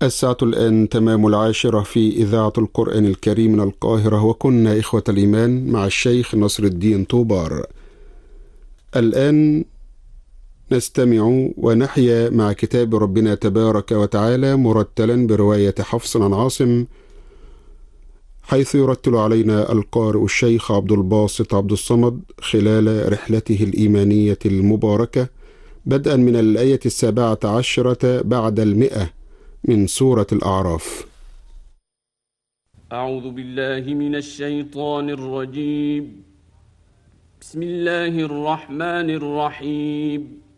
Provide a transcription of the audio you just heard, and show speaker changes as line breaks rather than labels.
الساعة الآن تمام 10 في إذاعة القرآن الكريم من القاهرة، وكنا إخوة الإيمان مع الشيخ نصر الدين طوبار. الآن نستمع ونحيا مع كتاب ربنا تبارك وتعالى مرتلا برواية حفص عن عاصم، حيث يرتل علينا القارئ الشيخ عبد الباسط عبد الصمد خلال رحلته الإيمانية المباركة، بدءا من الآية 17 بعد 100 من سورة الأعراف.
أعوذ بالله من الشيطان الرجيم. بسم الله الرحمن الرحيم.